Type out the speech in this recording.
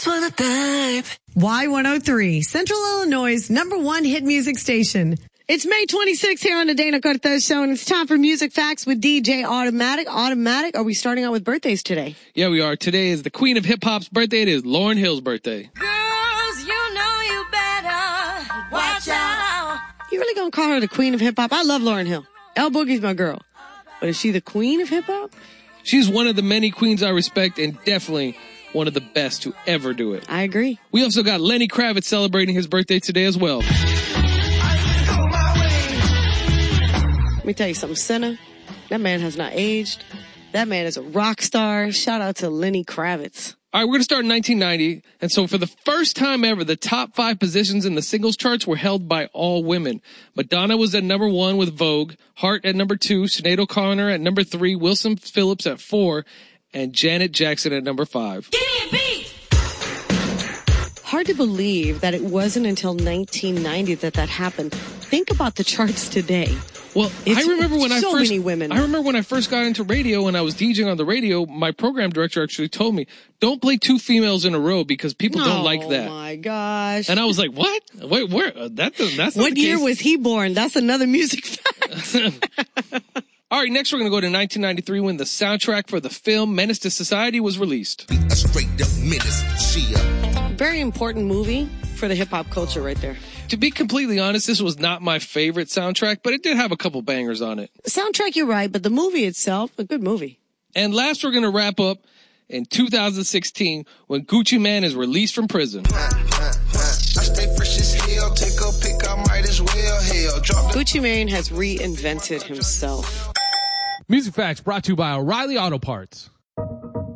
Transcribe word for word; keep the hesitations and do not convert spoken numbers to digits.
for the type. Y one oh three, Central Illinois' number one hit music station. It's May twenty-sixth here on the Dana Cortez Show, and it's time for Music Facts with D J Automatic. Automatic, are we starting out with birthdays today? Yeah, we are. Today is the queen of hip-hop's birthday. It is Lauryn Hill's birthday. Girls, you know you better watch out. You really gonna call her the queen of hip-hop? I love Lauryn Hill. L Boogie's my girl. But is she the queen of hip-hop? She's one of the many queens I respect and definitely one of the best to ever do it. I agree. We also got Lenny Kravitz celebrating his birthday today as well. Let me tell you something, Senna. That man has not aged. That man is a rock star. Shout out to Lenny Kravitz. All right, we're going to start in nineteen ninety. And so for the first time ever, the top five positions in the singles charts were held by all women. Madonna was at number one with Vogue, Heart at number two, Sinead O'Connor at number three, Wilson Phillips at four, and Janet Jackson at number five. Give me a beat. Hard to believe that it wasn't until nineteen ninety that that happened. Think about the charts today. Well, It's I remember when I so first many women. I remember when I first got into radio and I was DJing on the radio, my program director actually told me, "Don't play two females in a row because people don't like that." Oh my gosh. And I was like, "What? Wait, where? Uh, that doesn't- that's not What the year case." was he born? That's another music fact. All right, next we're going to go to nineteen ninety-three when the soundtrack for the film Menace to Society was released. A straight up menace, she a Very important movie for the hip hop culture right there. To be completely honest, this was not my favorite soundtrack, but it did have a couple bangers on it. Soundtrack, you're right, but the movie itself, a good movie. And last, we're going to wrap up in two thousand sixteen when Gucci Mane is released from prison. I stay fresh as hell, take a pick, I might as well hell. Drop Gucci Mane has reinvented himself. Music Facts brought to you by O'Reilly Auto Parts.